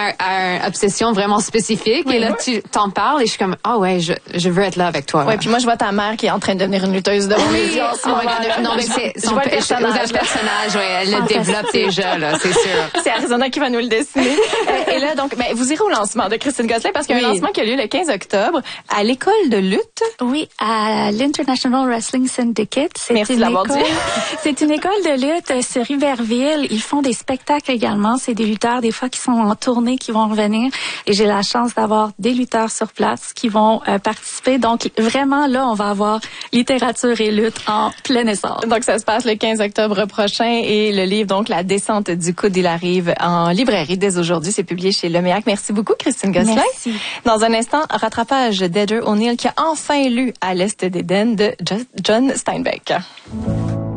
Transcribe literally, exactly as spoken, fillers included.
à une obsession vraiment spécifique. Oui, et là, oui. tu t'en parles et je suis comme, ah oh, ouais, je, je veux être là avec toi. Ouais, puis moi, je vois ta mère qui est en train de devenir une lutteuse de mon média en ce moment. Non, mais c'est son pe- personnage. personnage ouais, elle le développe déjà, là, c'est sûr. C'est Arizona qui va nous le dessiner. Et là, donc, ben, vous irez au lancement de Christine Gosselin parce qu'il y a oui. un lancement qui a lieu le quinze octobre à l'école de lutte. Oui, à l'International Wrestling Syndicate. C'est Merci une de l'avoir école, dit. C'est une école de lutte sur Riverville. Ils font des spectacles également. C'est des lutteurs, des fois, qui sont en tournée, qui vont revenir. Et j'ai la chance d'avoir des lutteurs sur place qui vont euh, participer. Donc, vraiment, là, on va avoir littérature et lutte en plein essor. Donc, ça se passe le quinze octobre prochain et le livre, donc, La descente du coude, il arrive en librairie dès aujourd'hui. C'est publié chez Leméac. Merci beaucoup, Christine Gosselin. Merci. Dans un instant, rattrapage d'Heather O'Neill qui a enfin lu À l'Est d'Éden de John Steinbeck.